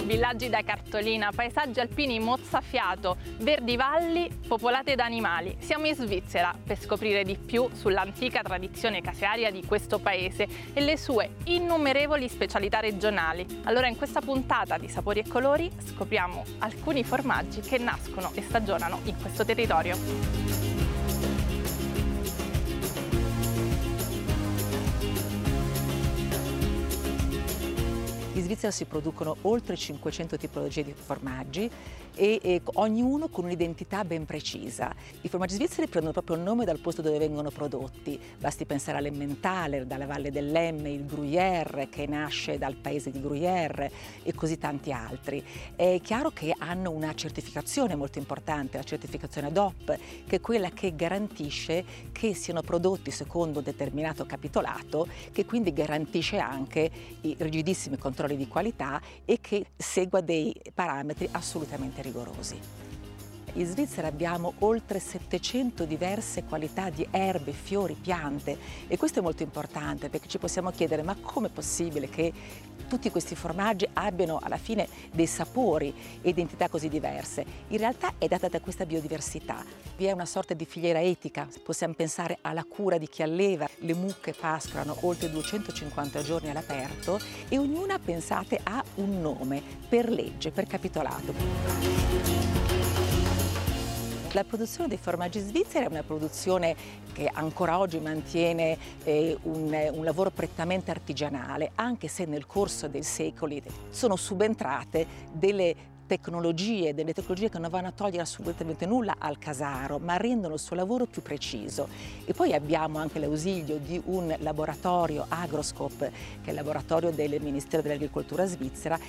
Villaggi da cartolina, paesaggi alpini mozzafiato, verdi valli popolate da animali. Siamo in Svizzera per scoprire di più sull'antica tradizione casearia di questo paese e le sue innumerevoli specialità regionali. Allora in questa puntata di Sapori e Colori scopriamo alcuni formaggi che nascono e stagionano in questo territorio. In Svizzera si producono oltre 500 tipologie di formaggi e ognuno con un'identità ben precisa. I formaggi svizzeri prendono proprio il nome dal posto dove vengono prodotti. Basti pensare all'Emmentaler, dalla Valle dell'Emme, il Gruyère che nasce dal paese di Gruyère e così tanti altri. È chiaro che hanno una certificazione molto importante, la certificazione DOP, che è quella che garantisce che siano prodotti secondo un determinato capitolato, che quindi garantisce anche i rigidissimi controlli di qualità e che segua dei parametri assolutamente rigorosi. In Svizzera abbiamo oltre 700 diverse qualità di erbe, fiori, piante e questo è molto importante perché ci possiamo chiedere ma com'è possibile che tutti questi formaggi abbiano alla fine dei sapori e identità così diverse. In realtà è data da questa biodiversità. Vi è una sorta di filiera etica, possiamo pensare alla cura di chi alleva. Le mucche pascolano oltre 250 giorni all'aperto e ognuna, pensate, ha un nome per legge, per capitolato. La produzione dei formaggi svizzeri è una produzione che ancora oggi mantiene un lavoro prettamente artigianale, anche se nel corso dei secoli sono subentrate delle tecnologie che non vanno a togliere assolutamente nulla al casaro, ma rendono il suo lavoro più preciso. E poi abbiamo anche l'ausilio di un laboratorio Agroscope, che è il laboratorio del Ministero dell'Agricoltura svizzera,